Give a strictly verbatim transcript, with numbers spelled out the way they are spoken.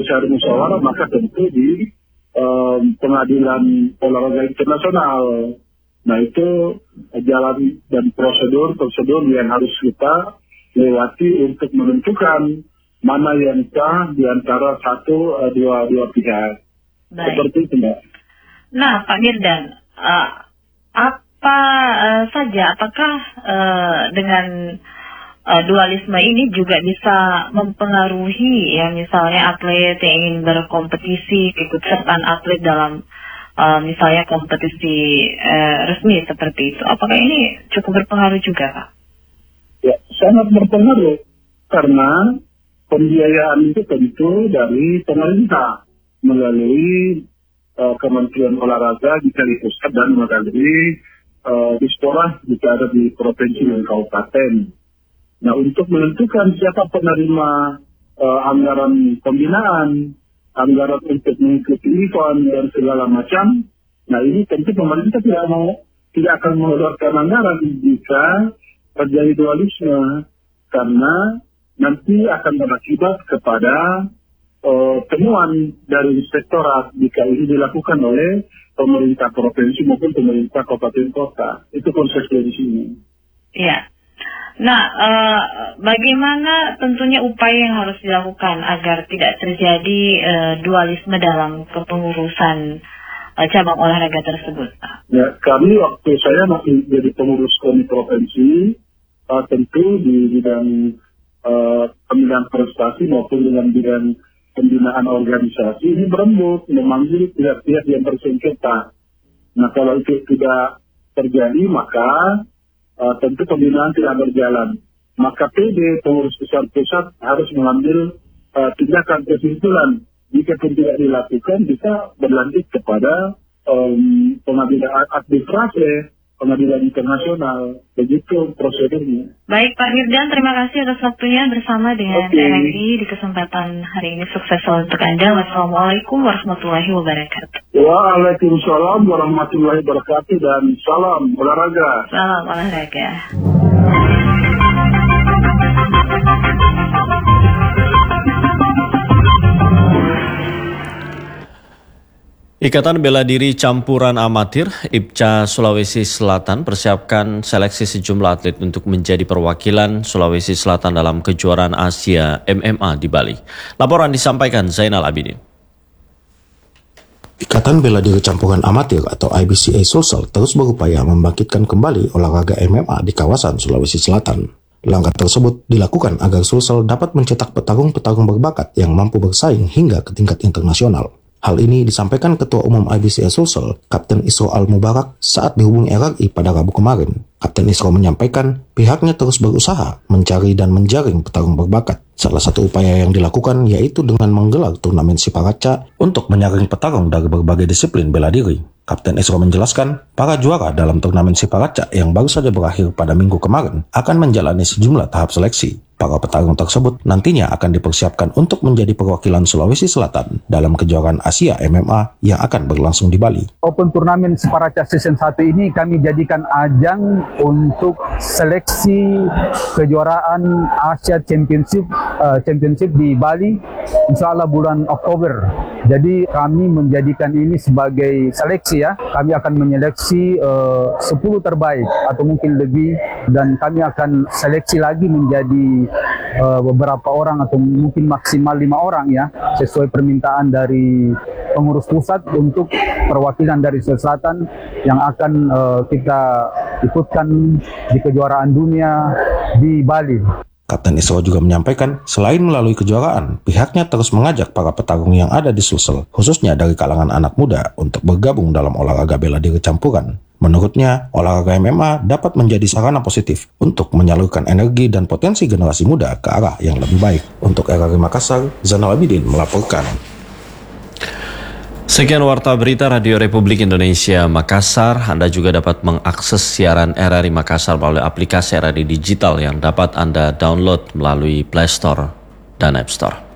selesai ada musyawarah, maka tentu di um, pengadilan olahraga internasional. Nah itu jalan dan prosedur-prosedur yang harus kita lewati untuk menentukan mana yang sah di antara satu uh, dua dua pihak. Baik. Seperti itu, Mbak. Nah, Pak Mirdan, uh, apa uh, saja, apakah uh, dengan uh, dualisme ini juga bisa mempengaruhi ya misalnya atlet yang ingin berkompetisi, ikut-sertaan atlet dalam Uh, misalnya kompetisi uh, resmi seperti itu, apakah ini cukup berpengaruh juga, Pak? Ya, sangat berpengaruh karena pembiayaan itu tentu dari pemerintah melalui uh, Kementerian Olahraga jika di pusat dan melalui uh, Disporah jika ada di provinsi dan kabupaten. Nah, untuk menentukan siapa penerima uh, anggaran pembinaan, anggaran untuk mengikuti event dan segala macam. Nah ini tentu pemerintah tidak mau, tidak akan mengeluarkan anggaran jika terjadi dualisme, karena nanti akan berakibat kepada uh, temuan dari inspektorat jika ini dilakukan oleh pemerintah provinsi maupun pemerintah kabupaten kota. Itu konsepnya di sini. Iya. Nah, uh, bagaimana tentunya upaya yang harus dilakukan agar tidak terjadi uh, dualisme dalam kepengurusan uh, cabang olahraga tersebut? Ya, kami waktu saya masih jadi pengurus KONI provinsi, uh, tentu di bidang uh, pembinaan prestasi maupun dengan bidang pembinaan organisasi ini berembuk memanggil pihak-pihak yang bersengketa. Nah, kalau itu tidak terjadi maka Uh, tentu pembinaan tidak berjalan. Maka P D, pengurus besar pusat, harus mengambil uh, tindakan kesimpulan. Jika pun tidak dilakukan, bisa berlanjut kepada um, pengadilan arbitrase, pengadilan internasional. Begitu prosedurnya. Baik, Pak Mirdan, terima kasih atas waktunya bersama dengan okay. R R I di kesempatan hari ini. Sukses selalu untuk Anda. Wassalamualaikum warahmatullahi wabarakatuh. Waalaikumsalam warahmatullahi wabarakatuh dan salam olahraga. Salam olahraga. Ikatan Bela Diri Campuran Amatir I P C A Sulawesi Selatan persiapkan seleksi sejumlah atlet untuk menjadi perwakilan Sulawesi Selatan dalam kejuaraan Asia M M A di Bali. Laporan disampaikan Zainal Abidin. Ikatan Bela Diri Campuran Amatir atau I B C A Sulsel terus berupaya membangkitkan kembali olahraga M M A di kawasan Sulawesi Selatan. Langkah tersebut dilakukan agar Sulsel dapat mencetak petarung-petarung berbakat yang mampu bersaing hingga ke tingkat internasional. Hal ini disampaikan Ketua Umum I B C A Sulsel, Kapten Isro Al-Mubarak, saat dihubungi R R I pada Rabu kemarin. Kapten Isro menyampaikan pihaknya terus berusaha mencari dan menjaring petarung berbakat. Salah satu upaya yang dilakukan yaitu dengan menggelar turnamen Siparaca untuk menyaring petarung dari berbagai disiplin bela diri. Kapten Isro menjelaskan, para juara dalam turnamen Siparaca yang baru saja berakhir pada minggu kemarin akan menjalani sejumlah tahap seleksi. Para petarung tersebut nantinya akan dipersiapkan untuk menjadi perwakilan Sulawesi Selatan dalam kejuaraan Asia M M A yang akan berlangsung di Bali. Open Turnamen Siparaca Season satu ini kami jadikan ajang untuk seleksi kejuaraan Asia Championship uh, Championship di Bali, insya Allah bulan Oktober. Jadi kami menjadikan ini sebagai seleksi ya. Kami akan menyeleksi uh, sepuluh terbaik atau mungkin lebih, dan kami akan seleksi lagi menjadi uh, beberapa orang atau mungkin maksimal lima orang ya, sesuai permintaan dari pengurus pusat untuk perwakilan dari Sulawesi Selatan yang akan uh, kita ikutkan di kejuaraan dunia di Bali. Kapten Isro juga menyampaikan, selain melalui kejuaraan, pihaknya terus mengajak para petarung yang ada di Sulsel, khususnya dari kalangan anak muda, untuk bergabung dalam olahraga bela diri campuran. Menurutnya, olahraga M M A dapat menjadi sarana positif untuk menyalurkan energi dan potensi generasi muda ke arah yang lebih baik. Untuk R R I Makassar, Zainal Abidin melaporkan. Sekian Warta Berita Radio Republik Indonesia Makassar. Anda juga dapat mengakses siaran R R I Makassar melalui aplikasi R R I Digital yang dapat Anda download melalui Play Store dan App Store.